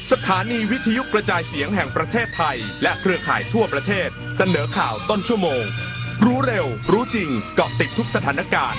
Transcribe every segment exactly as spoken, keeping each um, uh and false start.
สถานีวิทยุกระจายเสียงแห่งประเทศไทยและเครือข่ายทั่วประเทศเสนอข่าวต้นชั่วโมงรู้เร็วรู้จริงเกาะติดทุกสถานการณ์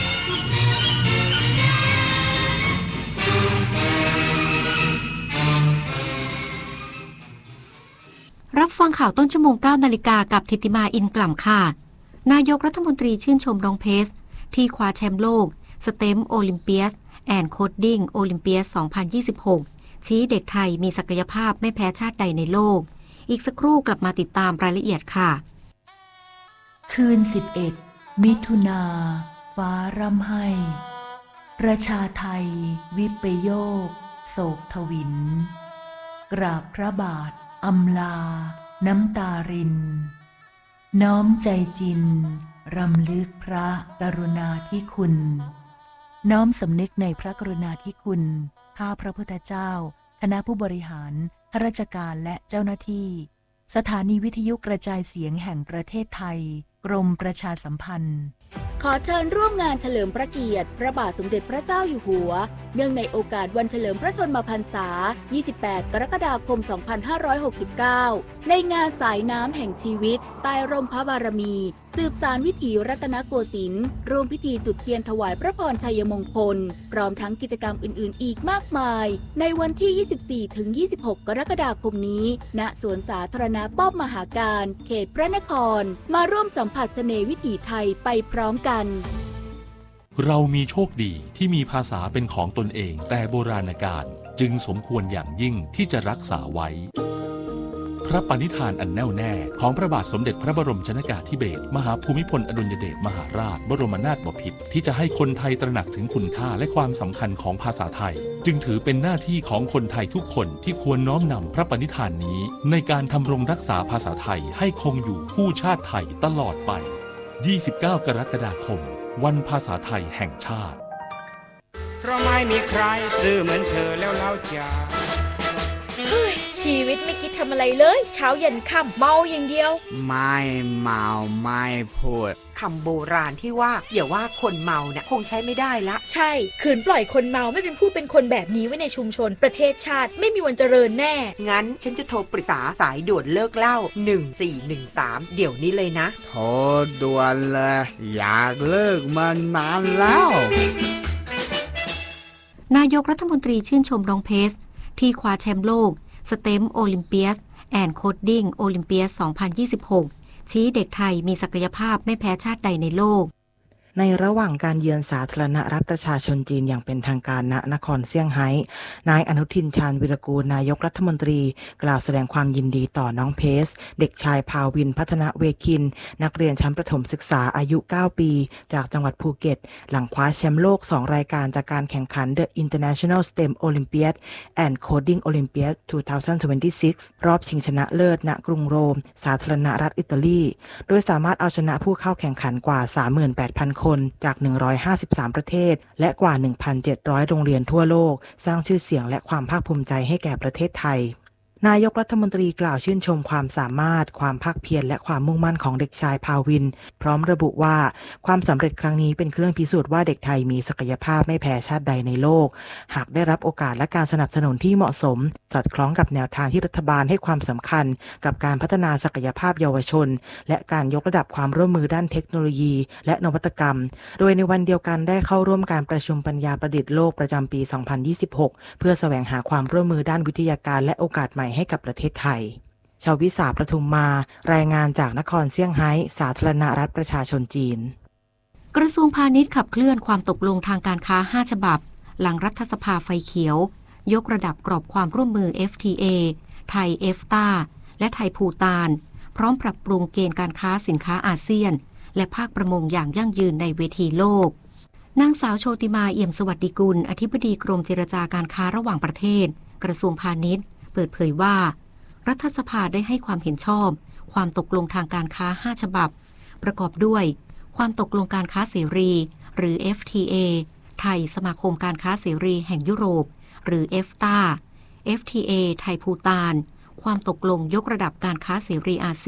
รับฟังข่าวต้นชั่วโมง เก้า นาฬิกากับธิติมาอินกล่ำค่ะนายกรัฐมนตรีชื่นชมน้องเพสที่คว้าแชมป์โลกสเต็มโอลิมเปียสแอนด์โคดดิ้งโอลิมเปียส สองพันยี่สิบหก ชี้เด็กไทยมีศักยภาพไม่แพ้ชาติใดในโลกอีกสักครู่กลับมาติดตามรายละเอียดค่ะคืนสิบเอ็ดมิถุนาฟ้าร่ำไห้ประชาไทยวิปโยคโศกทวินกราบพระบาทอำลาน้ำตารินน้อมใจจินรำลึกพระกรุณาธิคุณน้อมสำนึกในพระกรุณาธิคุณข้าพระพุทธเจ้าคณะผู้บริหารข้าราชการและเจ้าหน้าที่สถานีวิทยุกระจายเสียงแห่งประเทศไทยกรมประชาสัมพันธ์ขอเชิญร่วมงานเฉลิมพระเกียรติพระบาทสมเด็จพระเจ้าอยู่หัวเนื่องในโอกาสวันเฉลิมพระชนมพรรษา ยี่สิบแปด กรกฎาคม สองพันห้าร้อยหกสิบเก้า ในงานสายน้ำแห่งชีวิตใต้ร่มพระบารมีสืบสานวิถีรัตนโกสินทร์ร่วมพิธีจุดเทียนถวายพระพรชัยมงคลพร้อมทั้งกิจกรรมอื่นๆอีกมากมายในวันที่ ยี่สิบสี่ถึงยี่สิบหก กรกฎาคมนี้ณสวนสาธารณะป้อมมหาการเขตพระนครมาร่วมสัมผัสเสน่ห์วิถีไทยไปพร้อมกันเรามีโชคดีที่มีภาษาเป็นของตนเองแต่โบราณกาลจึงสมควรอย่างยิ่งที่จะรักษาไว้พระปณิธานอันแน่วแน่ของพระบาทสมเด็จพระบรมชนกาธิเบศรมหาภูมิพลอดุลยเดชมหาราชบรมนาถบพิตรที่จะให้คนไทยตระหนักถึงคุณค่าและความสำคัญของภาษาไทยจึงถือเป็นหน้าที่ของคนไทยทุกคนที่ควรน้อมนำพระปณิธานนี้ในการทำรงรักษาภาษาไทยให้คงอยู่คู่ชาติไทยตลอดไปยี่สิบเก้ากรกฎาคมวันภาษาไทยแห่งชาติเพราะไม่มีใครซื่อเหมือนเธอแล้วเล่าจ้าเฮ้ยชีวิตไม่คิดทำอะไรเลยเช้าเย็นค่ำเมาอย่างเดียวไม่เมาไม่พูดคำโบราณที่ว่าอย่าว่าคนเมาเนี่ยคงใช้ไม่ได้ละใช่ขืนปล่อยคนเมาไม่เป็นผู้เป็นคนแบบนี้ไว้ในชุมชนประเทศชาติไม่มีวันเจริญแน่งั้นฉันจะโทรปรึกษาสายด่วนเลิกเหล้าหนึ่งสี่หนึ่งสามเดี๋ยวนี้เลยนะโทรด่วนเลยอยากเลิกมานานแล้วนายกรัฐมนตรีชื่นชมน้องเพสที่คว้าแชมป์โลกสเต็มโอลิมเปียสแอนด์โคดดิ้งโอลิมเปียส สองพันยี่สิบหก ชี้เด็กไทยมีศักยภาพไม่แพ้ชาติใดในโลกในระหว่างการเยือนสาธารณรัฐประชาชนจีนอย่างเป็นทางการณนครเซี่ยงไฮ้นายอนุทินชาญวิรากูลนายกรัฐมนตรีกล่าวแสดงความยินดีต่อน้องเพสเด็กชายภาวินพัฒนเวคินนักเรียนชั้นประถมศึกษาอายุ เก้า ปีจากจังหวัดภูเก็ตหลังคว้าแชมป์โลก สอง รายการจากการแข่งขัน The International STEM Olympiad and Coding Olympiad สองพันยี่สิบหก รอบชิงชนะเลิศณกรุงโรมสาธารณรัฐอิตาลีโดยสามารถเอาชนะผู้เข้าแข่งขันกว่า สามหมื่นแปดพัน คนจากหนึ่งร้อยห้าสิบสาม ประเทศและกว่า หนึ่งพันเจ็ดร้อย โรงเรียนทั่วโลกสร้างชื่อเสียงและความภาคภูมิใจให้แก่ประเทศไทยนายกรัฐมนตรีกล่าวชื่นชมความสามารถความภาคเพียรและความมุ่งมั่นของเด็กชายภาวินพร้อมระบุว่าความสำเร็จครั้งนี้เป็นเครื่องพิสูจน์ว่าเด็กไทยมีศักยภาพไม่แพ้ชาติใดในโลกหากได้รับโอกาสและการสนับสนุนที่เหมาะสมสอดคล้องกับแนวทางที่รัฐบาลให้ความสำคัญกับการพัฒนาศักยภาพเยาวชนและการยกระดับความร่วมมือด้านเทคโนโลยีและนวัตกรรมโดยในวันเดียวกันได้เข้าร่วมการประชุมปัญญาประดิษฐ์โลกประจำปี สองพันยี่สิบหก เพื่อแสวงหาความร่วมมือด้านวิทยาการและโอกาสใหม่ให้กับประเทศไทยชาววิสาประทุมมารายงานจากนครเซี่ยงไฮ้สาธารณรัฐประชาชนจีนกระทรวงพาณิชย์ขับเคลื่อนความตกลงทางการค้าห้าฉบับหลังรัฐสภาไฟเขียวยกระดับกรอบความร่วมมือ เอฟ ที เอ ไทย เอฟ ที เอ และไทยภูฏานพร้อมปรับปรุงเกณฑ์การค้าสินค้าอาเซียนและภาคประมงอย่างยั่งยืนในเวทีโลกนางสาวโชติมาเอี่ยมสวัสดิกุลอธิบดีกรมเจรจาการค้าระหว่างประเทศกระทรวงพาณิชย์เปิดเผยว่ารัฐสภาได้ให้ความเห็นชอบความตกลงทางการค้าห้าฉบับประกอบด้วยความตกลงการค้าเสรีหรือ เอฟ ที เอ ไทยสมาคมการค้าเสรีแห่งยุโรปหรือ เอฟ ที เอ เอฟ ที เอ ไทยภูฏานความตกลงยกระดับการค้าเสรีอาเซียน